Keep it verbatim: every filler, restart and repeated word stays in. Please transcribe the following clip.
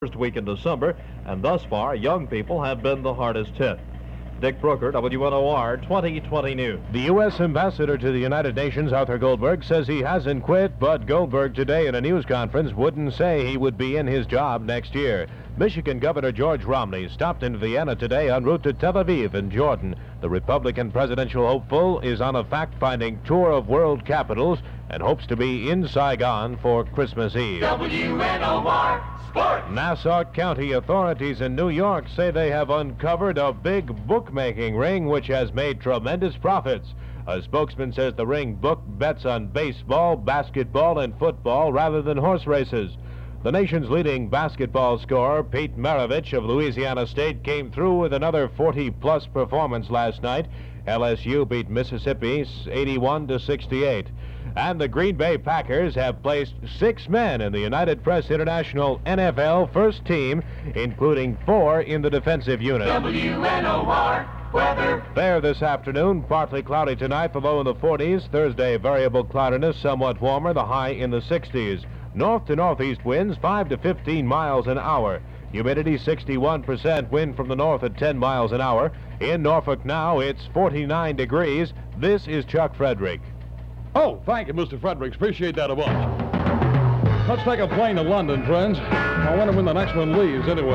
First week in December, and thus far, young people have been the hardest hit. Dick Brooker, W N O R twenty twenty News. The U S ambassador to the United Nations, Arthur Goldberg, says he hasn't quit, but Goldberg today in a news conference wouldn't say he would be in his job next year. Michigan Governor George Romney stopped in Vienna today en route to Tel Aviv in Jordan. The Republican presidential hopeful is on a fact-finding tour of world capitals and hopes to be in Saigon for Christmas Eve. W N O R Sports. Nassau County authorities in New York say they have uncovered a big bookmaking ring which has made tremendous profits. A spokesman says the ring booked bets on baseball, basketball, and football rather than horse races. The nation's leading basketball scorer, Pete Maravich of Louisiana State, came through with another forty-plus performance last night. L S U beat Mississippi eighty-one to sixty-eight. And the Green Bay Packers have placed six men in the United Press International N F L first team, including four in the defensive unit. W N O R weather. Fair this afternoon, partly cloudy tonight, below in the forties. Thursday, variable cloudiness, somewhat warmer, the high in the sixties. North to northeast winds five to fifteen miles an hour. Humidity sixty-one percent, wind from the north at ten miles an hour. In Norfolk now, it's forty-nine degrees. This is Chuck Frederick. Oh, thank you, Mister Fredericks. Appreciate that a bunch. Let's take a plane to London, friends. I wonder when the next one leaves, anyway.